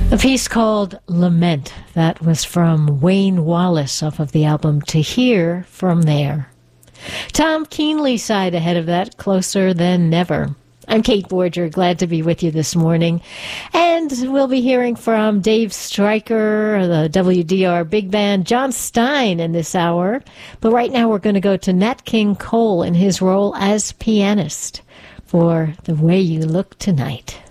A piece called Lament, that was from Wayne Wallace off of the album To Hear From There. Tom Keenly side ahead of that, Closer Than Never. I'm Kate Borger, glad to be with you this morning. And we'll be hearing from Dave Stryker, the WDR Big Band, John Stein in this hour. But right now we're going to go to Nat King Cole in his role as pianist for The Way You Look Tonight.